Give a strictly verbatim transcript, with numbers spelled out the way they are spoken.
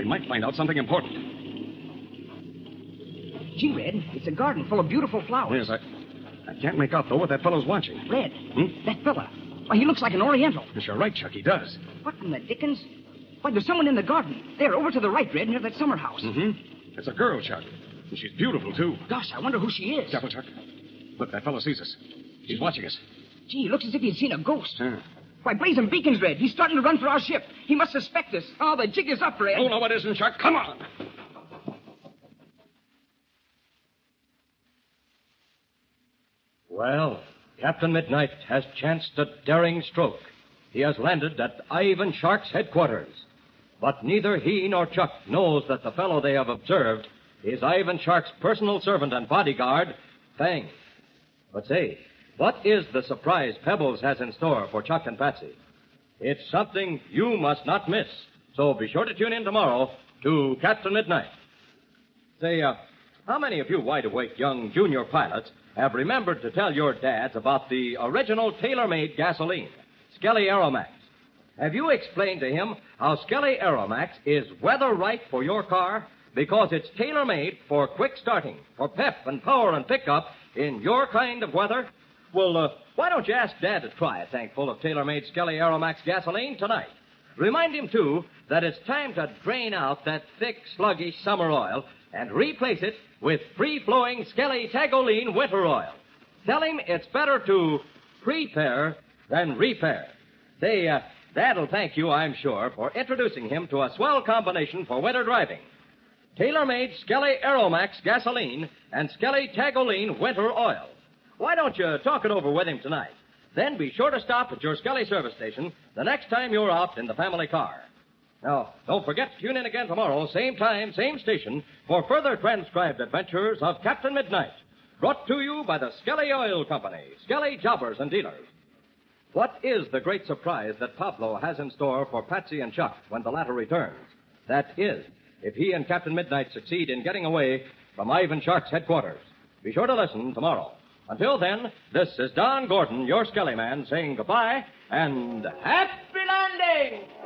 we might find out something important. Gee, Red, it's a garden full of beautiful flowers. Yes, I, I can't make out, though, what that fellow's watching. Red, Hmm? that fella. Why, he looks like an Oriental. Yes, you're right, Chuck, he does. What in the dickens? Why, there's someone in the garden. There, over to the right, Red, near that summer house. Mm-hmm. It's a girl, Chuck. And she's beautiful, too. Gosh, I wonder who she is. Careful, Chuck. Look, that fellow sees us. He's watching us. Gee, he looks as if he'd seen a ghost. Huh. Why, blazing beacons, Red. He's starting to run for our ship. He must suspect us. Oh, the jig is up, Red. Oh, no, it isn't, Chuck. Come on. Well, Captain Midnight has chanced a daring stroke. He has landed at Ivan Shark's headquarters. But neither he nor Chuck knows that the fellow they have observed is Ivan Shark's personal servant and bodyguard, Fang. But say, what is the surprise Pebbles has in store for Chuck and Patsy? It's something you must not miss. So be sure to tune in tomorrow to Captain Midnight. Say, uh, how many of you wide-awake young junior pilots have remembered to tell your dads about the original tailor-made gasoline, Skelly Aeromax? Have you explained to him how Skelly Aeromax is weather-right for your car because it's tailor-made for quick starting, for pep and power and pickup in your kind of weather? Well, uh, why don't you ask Dad to try a tankful of tailor-made Skelly Aeromax gasoline tonight? Remind him, too, that it's time to drain out that thick, sluggish summer oil and replace it with free-flowing Skelly Tagoline winter oil. Tell him it's better to prepare than repair. Say, uh, Dad'll thank you, I'm sure, for introducing him to a swell combination for winter driving. Tailor-made Skelly Aeromax gasoline and Skelly Tagoline winter oil. Why don't you talk it over with him tonight? Then be sure to stop at your Skelly service station the next time you're out in the family car. Now, don't forget to tune in again tomorrow, same time, same station, for further transcribed adventures of Captain Midnight, brought to you by the Skelly Oil Company, Skelly Jobbers and Dealers. What is the great surprise that Pablo has in store for Patsy and Chuck when the latter returns? That is, if he and Captain Midnight succeed in getting away from Ivan Shark's headquarters. Be sure to listen tomorrow. Until then, this is Don Gordon, your Skelly man, saying goodbye and happy landing!